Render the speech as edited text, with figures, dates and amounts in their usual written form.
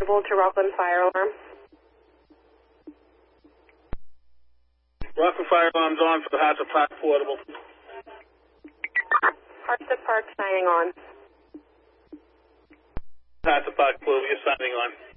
to Rockland Fire Alarm. Rockland Fire Alarm's on for the Hazard Park Portable. Hazard Park signing on. Hazard Park Portable, you're signing on.